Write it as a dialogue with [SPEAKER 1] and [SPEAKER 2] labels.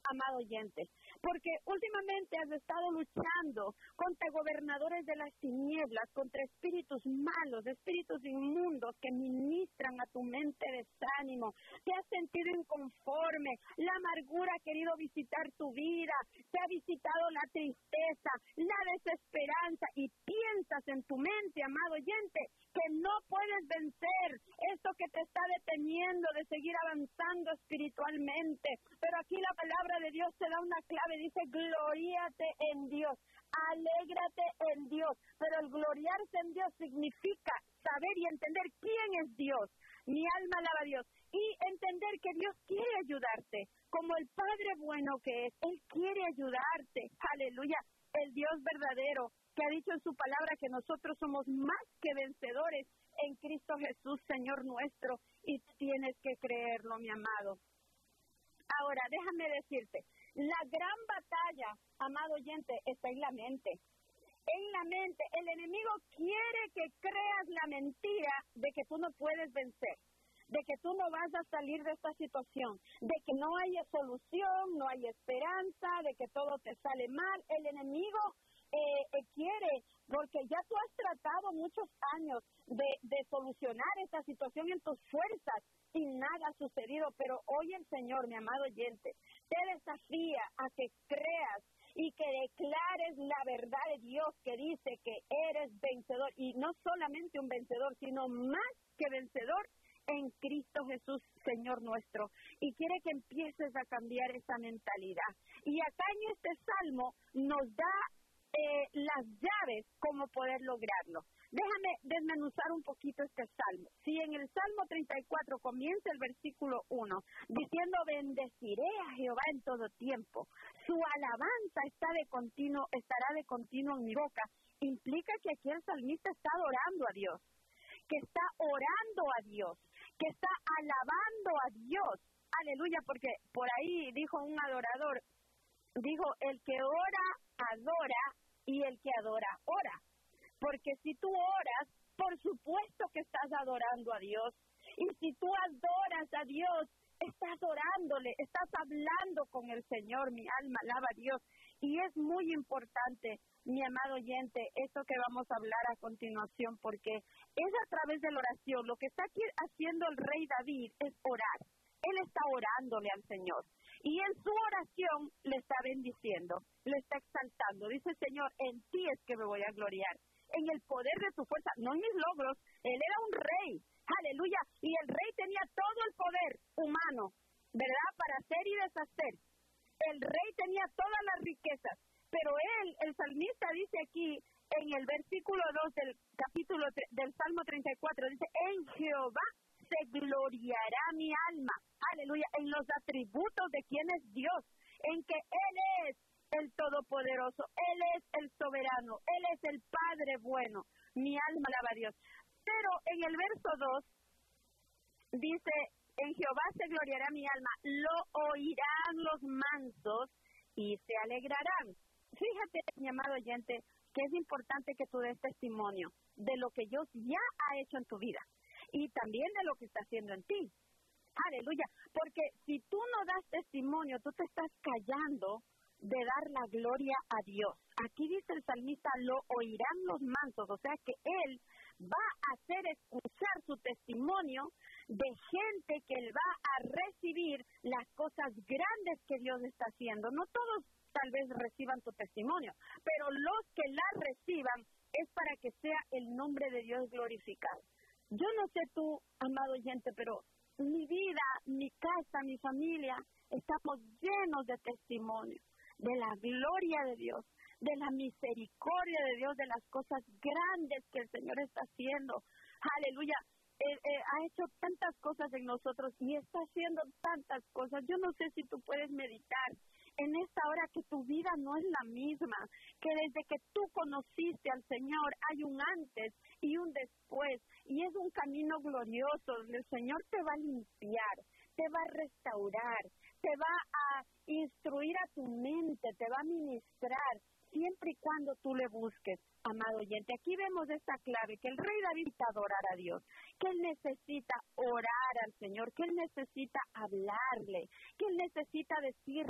[SPEAKER 1] amado oyente, porque últimamente has estado luchando contra gobernadores de las tinieblas, contra espíritus malos, espíritus inmundos que ministran a tu mente desánimo. Te has sentido inconforme, la amargura ha querido visitar tu vida, te ha visitado la tristeza, la desesperanza, y piensas en tu mente, amado oyente, que no puedes vencer esto que te está deteniendo de seguir avanzando espiritualmente. Pero aquí la palabra de Dios te da una clave, dice: gloríate en Dios, alégrate en Dios. Pero el gloriarse en Dios significa saber y entender quién es Dios. Mi alma alaba a Dios. Y entender que Dios quiere ayudarte, como el Padre bueno que es. Él quiere ayudarte. Aleluya. El Dios verdadero, que ha dicho en su palabra que nosotros somos más que vencedores en Cristo Jesús, Señor nuestro, y tienes que creerlo, mi amado. Ahora, déjame decirte, la gran batalla, amado oyente, está en la mente. En la mente, el enemigo quiere que creas la mentira de que tú no puedes vencer, de que tú no vas a salir de esta situación, de que no hay solución, no hay esperanza, de que todo te sale mal. El enemigo quiere, porque ya tú has tratado muchos años de solucionar esta situación en tus fuerzas y nada ha sucedido, pero hoy el Señor, mi amado oyente, te desafía a que creas y que declares la verdad de Dios, que dice que eres vencedor, y no solamente un vencedor, sino más que vencedor en Cristo Jesús, Señor nuestro. Y quiere que empieces a cambiar esa mentalidad. Y acá en este salmo nos da las llaves cómo poder lograrlo. Déjame desmenuzar un poquito este salmo. Si en el Salmo 34 comienza el versículo 1 diciendo: bendeciré a Jehová en todo tiempo, su alabanza estará de continuo en mi boca, implica que aquí el salmista está adorando a Dios, que está orando a Dios, que está alabando a Dios. Aleluya, porque por ahí dijo un adorador, dijo: el que ora, adora, y el que adora, ora. Porque si tú oras, por supuesto que estás adorando a Dios. Y si tú adoras a Dios, estás orándole, estás hablando con el Señor. Mi alma alaba a Dios. Y es muy importante, mi amado oyente, esto que vamos a hablar a continuación, porque es a través de la oración. Lo que está aquí haciendo el rey David es orar. Él está orándole al Señor. Y en su oración le está bendiciendo, le está exaltando. Dice: Señor, en ti es que me voy a gloriar, en el poder de tu fuerza, no en mis logros. Él era un rey, aleluya, y el rey tenía todo el poder humano, ¿verdad?, para hacer y deshacer. El rey tenía todas las riquezas, pero él, el salmista, dice aquí en el versículo 2 del capítulo del Salmo 34, dice: en Jehová se gloriará mi alma, aleluya, en los atributos de quién es Dios, en que Él es el Todopoderoso, Él es el Soberano, Él es el Padre bueno. Mi alma alaba a Dios. Pero en el verso 2 dice: en Jehová se gloriará mi alma, lo oirán los mansos y se alegrarán. Fíjate, mi amado oyente, que es importante que tú des testimonio de lo que Dios ya ha hecho en tu vida y también de lo que está haciendo en ti. Aleluya, porque si tú no das testimonio, tú te estás callando de dar la gloria a Dios. Aquí dice el salmista: lo oirán los mansos, o sea que Él va a hacer escuchar su testimonio de gente que Él va a recibir las cosas grandes que Dios está haciendo. No todos tal vez reciban tu testimonio, pero los que la reciban es para que sea el nombre de Dios glorificado. Yo no sé tú, amado oyente, pero mi vida, mi casa, mi familia, estamos llenos de testimonio de la gloria de Dios, de la misericordia de Dios, de las cosas grandes que el Señor está haciendo. Aleluya. Ha hecho tantas cosas en nosotros y está haciendo tantas cosas. Yo no sé si tú puedes meditar en esta hora que tu vida no es la misma, que desde que tú conociste al Señor hay un antes y un después, y es un camino glorioso. El Señor te va a limpiar, te va a restaurar, te va a instruir a tu mente, te va a ministrar, siempre y cuando tú le busques, amado oyente. Aquí vemos esta clave, que el rey David necesita adorar a Dios, que él necesita orar al Señor, que él necesita hablarle, que él necesita decir